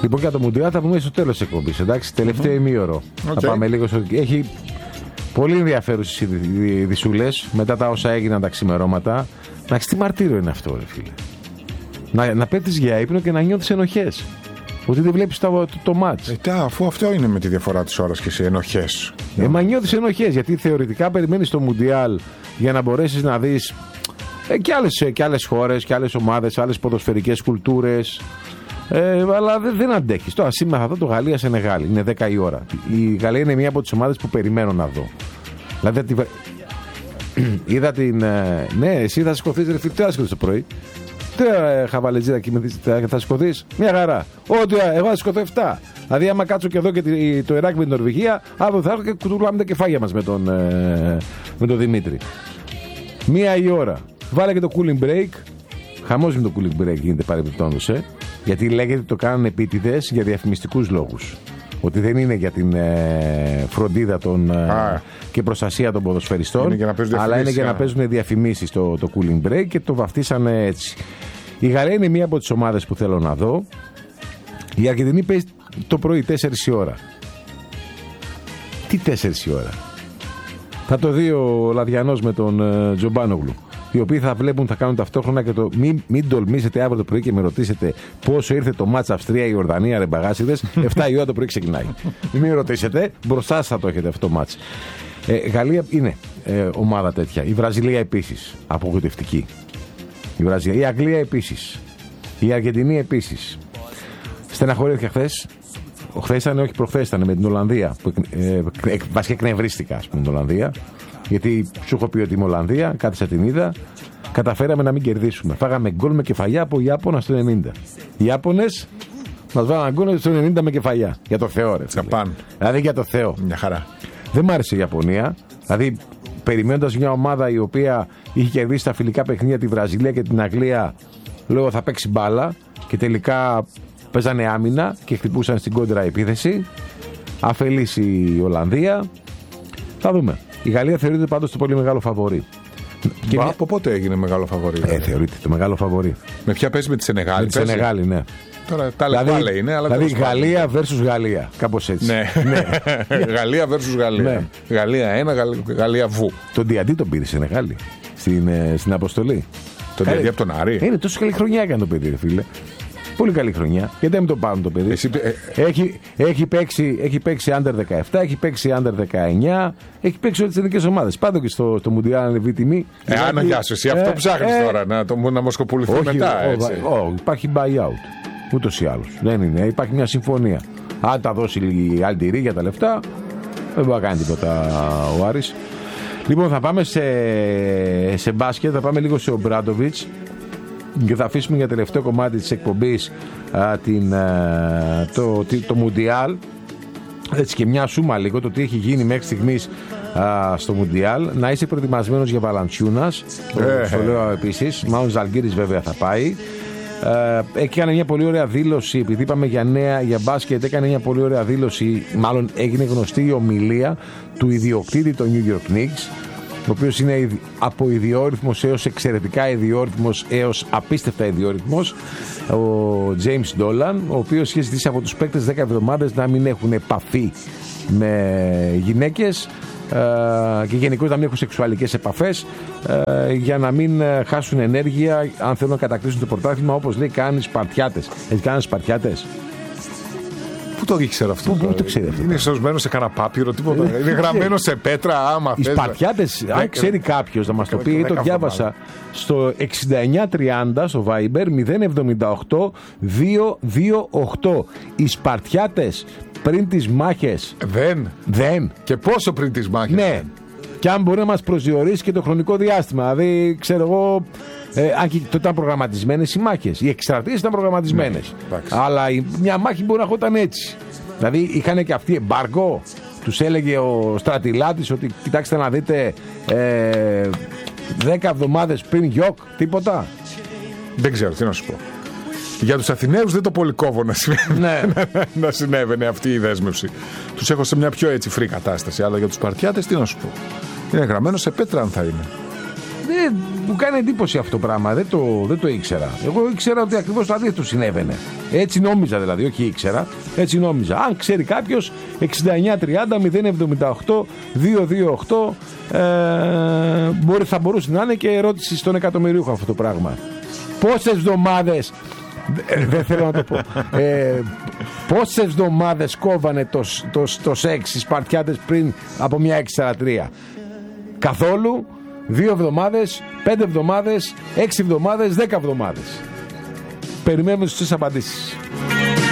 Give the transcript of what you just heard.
Λοιπόν, για το Μουντιάλ θα πούμε στο τέλος της εκπομπής. Εντάξει, τελευταίο ημίωρο. Θα πάμε λίγο στο. Έχει πολύ ενδιαφέρουσες ειδησούλες μετά τα όσα έγιναν τα ξημερώματα. Να τι μαρτύριο είναι αυτό, ρε φίλε. Να πέφτεις για ύπνο και να νιώθεις ενοχές. Ότι δεν βλέπεις το μάτς. Αφού αυτό είναι με τη διαφορά της ώρας και σε ενοχές. Μα νιώθεις ενοχές, γιατί θεωρητικά περιμένεις το Μουντιάλ για να μπορέσεις να δεις και άλλες χώρες και άλλες ομάδες, άλλες ποδοσφαιρικές κουλτούρες. Αλλά δεν αντέχεις. Τώρα σήμερα θα δω το Γαλλία-Σενεγάλη. Είναι 10 η ώρα. Η Γαλλία είναι μία από τις ομάδες που περιμένω να δω. Δηλαδή είδα την. Ναι, εσύ θα σηκωθείς, ρε φίλε, τι θα σηκωθείς το πρωί. Τι χαβαλετζίδα κοιμηθείς, θα σηκωθείς. Μια χαρά. Ότι εγώ θα σηκωθώ 7. Δηλαδή, άμα κάτσω και εδώ και το Ιράκ με την Νορβηγία, αύριο θα έρθω και κουτουλάμε τα κεφάλια μας με τον Δημήτρη. 1 η ώρα. Βάλε και το cooling break. Χαμός με το cooling break γίνεται παρεμπιπτόντως, γιατί λέγεται ότι το κάνουν επίτηδες για διαφημιστικούς λόγους. Ότι δεν είναι για την φροντίδα και προστασία των ποδοσφαιριστών, αλλά είναι για να παίζουν διαφημίσεις το cooling break και το βαφτίσανε έτσι. Η Γαλλία είναι μία από τις ομάδες που θέλω να δω. Η Αργεντινή παίζει το πρωί 4 η ώρα. Τι 4 η ώρα? Θα το δει ο Λαδιανός με τον Τζομπάνογλου, οι οποίοι θα βλέπουν, θα κάνουν ταυτόχρονα και το μην τολμήσετε αύριο το πρωί και με ρωτήσετε πόσο ήρθε το μάτς Αυστρία-Ιορδανία, ρε μπαγάσιδες. 7 η ώρα το πρωί ξεκινάει. Μην ρωτήσετε, μπροστά σας θα το έχετε αυτό το μάτς. Γαλλία είναι ομάδα τέτοια. Η Βραζιλία επίσης απογοητευτική. Η Αγγλία επίσης. Η Αργεντινή επίσης. Στεναχωρήθηκα χθες. Χθες ήταν, όχι προχθές ήταν με την Ολλανδία. Βασικά εκνευρίστηκα, ας πούμε, την Ολλανδία. Γιατί σου έχω πει ότι είμαι Ολλανδία, κάθισα την είδα. Καταφέραμε να μην κερδίσουμε. Φάγαμε γκολ με κεφαλιά από Ιάπωνα στο 90. Οι Ιάπωνες μας βάλανε γκολ στο 90 με κεφαλιά. Για το Θεό, ρε. Δηλαδή για το Θεό. Μια χαρά. Δεν μ' άρεσε η Ιαπωνία. Δηλαδή, περιμένοντας μια ομάδα η οποία είχε κερδίσει τα φιλικά παιχνίδια τη Βραζιλία και την Αγγλία, λέω θα παίξει μπάλα. Και τελικά παίζανε άμυνα και χτυπούσαν στην κόντρα επίθεση. Αφελής η Ολλανδία. Θα δούμε. Η Γαλλία θεωρείται πάντως το πολύ μεγάλο φαβορί. Από πότε έγινε μεγάλο φαβορί? Θεωρείται το μεγάλο φαβορί. Με ποια παίζει, με τη Σενεγάλη? Με τη Σενεγάλη, ναι. Τώρα τα λεπτά είναι, αλλά. Δηλαδή Γαλλία versus Γαλλία. Κάπως έτσι. Ναι. Γαλλία versus Γαλλία. Ναι. Γαλλία 1, Γαλλία βου. Τον Διαντή τον πήρε η Σενεγάλη στην αποστολή. Τον Διαντή από τον Άρη. Είναι τόσο καλή χρονιά έκανε το παιδί, φίλε. Πολύ καλή χρονιά. Γιατί δεν το πάρουν το παιδί. Έχει παίξει under 17, έχει παίξει under 19, έχει παίξει όλες τις εθνικές ομάδες. Πάντω και στο Μουντιάλ είναι β' Άνα, γεια σου, εσύ αυτό ψάχνεις τώρα, να μοσκοπουληθεί μετά. Υπάρχει buyout. Ούτως ή άλλως. Δεν είναι. Υπάρχει μια συμφωνία. Αν τα δώσει η Αλντιρί για τα λεφτά, δεν μπορεί να κάνει τίποτα ο Άρης. Λοιπόν, θα πάμε σε μπάσκετ, θα πάμε λίγο σε Ομπράντοβιτς. Και θα αφήσουμε για τελευταίο κομμάτι της εκπομπής το Μουντιάλ. Έτσι και μια σούμα λίγο το τι έχει γίνει μέχρι στιγμής στο Μουντιάλ. Να είσαι προετοιμασμένος για Βαλαντσιούνας. Το λέω επίσης. Μάλλον Ζαλγκίρις βέβαια θα πάει. Έκανε μια πολύ ωραία δήλωση, επειδή είπαμε για μπάσκετ, έκανε μια πολύ ωραία δήλωση. Μάλλον έγινε γνωστή η ομιλία του ιδιοκτήτη των New York Knicks, ο οποίος είναι από ιδιόρυθμος έως εξαιρετικά ιδιόρυθμος έως απίστευτα ιδιόρυθμος, ο James Dolan, ο οποίος είχε ζητήσει από τους παίκτες 10 εβδομάδες να μην έχουν επαφή με γυναίκες και γενικώς να μην έχουν σεξουαλικές επαφές, για να μην χάσουν ενέργεια αν θέλουν να κατακτήσουν το πρωτάθλημα, όπως λέει κάνουν οι Σπαρτιάτες. Έτσι κάνουν οι Σπαρτιάτες. Πού το ήξερε αυτό? Πού το ξέρει αυτό? Είναι σωσμένο σε κανένα πάπυρο, τίποτα. Είναι γραμμένο σε πέτρα, άμα θες. Οι Σπαρτιάτες, αν ξέρει κάποιος να μας το πει, το διάβασα στο 6930 στο Viber 078 228. Οι Σπαρτιάτες πριν τις μάχες. Δεν. Και πόσο πριν τις μάχες? Ναι. Και αν μπορεί να μας προσδιορίσει και το χρονικό διάστημα. Δηλαδή, ξέρω εγώ, αν και τότε ήταν προγραμματισμένες οι μάχες. Οι εκστρατείες ήταν προγραμματισμένες. Ναι, αλλά μια μάχη μπορεί να χόταν έτσι. Δηλαδή, είχαν και αυτοί εμπάργκο. Τους έλεγε ο στρατιλάτης ότι κοιτάξτε να δείτε 10 εβδομάδες πριν γιοκ, τίποτα. Δεν ξέρω τι να σου πω. Για τους Αθηναίους δεν το πολύ κόβω να συνέβαινε αυτή η δέσμευση. Τους έχω σε μια πιο έτσι φρή κατάσταση. Αλλά για τους Σπαρτιάτες τι να σου πω. Είναι γραμμένο σε πέτρα αν θα είναι. Μου κάνει εντύπωση αυτό το πράγμα. Δεν το ήξερα. Εγώ ήξερα ότι ακριβώς το αντίθετο συνέβαινε. Έτσι νόμιζα δηλαδή, όχι ήξερα. Έτσι νόμιζα. Αν ξέρει κάποιος, 6930 078 228 θα μπορούσε να είναι και ερώτηση στον εκατομμυρίουχο αυτό το πράγμα. Πόσες εβδομάδες, δεν θέλω να το πω, πόσες εβδομάδες κόβανε το σεξ οι Σπαρτιάτες πριν από μια 643? Καθόλου. 2 εβδομάδες, 5 εβδομάδες, 6 εβδομάδες, 10 εβδομάδες. Περιμένουμε τις απαντήσεις.